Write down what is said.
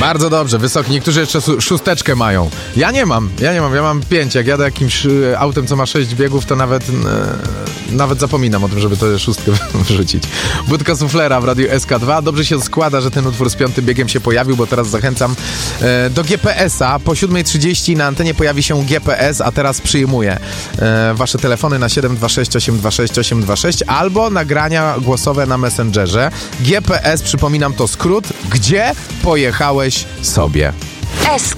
Bardzo dobrze, wysoki. Niektórzy jeszcze szósteczkę mają. Ja nie mam, ja mam 5. Jak jadę jakimś autem, co ma 6 biegów, to nawet zapominam o tym, żeby tę szóstkę wrzucić. Budka Suflera w Radiu SK2. Dobrze się składa, że ten utwór z 5. biegiem się pojawił, bo teraz zachęcam do GPS-a. Po 7:30 na antenie pojawi się GPS, a teraz przyjmuję wasze telefony na 726 826 826 albo nagrania głosowe na Messengerze. GPS, przypominam, to skrót, gdzie pojechałeś sobie.